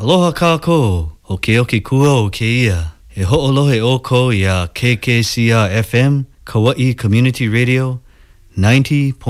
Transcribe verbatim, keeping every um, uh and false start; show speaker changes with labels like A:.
A: Aloha kako, oke oke kua o ke ia. E ho'olohe o ko ia K K C R F M, Kauai Community Radio, ninety point